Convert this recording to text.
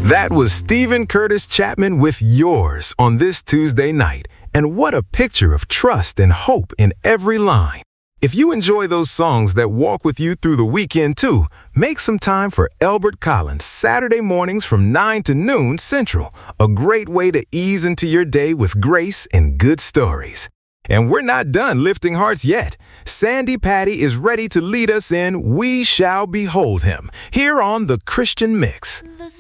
That was Stephen Curtis Chapman with Yours on this Tuesday night. And what a picture of trust and hope in every line. If you enjoy those songs that walk with you through the weekend too, make some time for Elbert Collins Saturday mornings from 9 to noon Central. A great way to ease into your day with grace and good stories. And we're not done lifting hearts yet. Sandy Patty is ready to lead us in We Shall Behold Him here on The Christian Mix.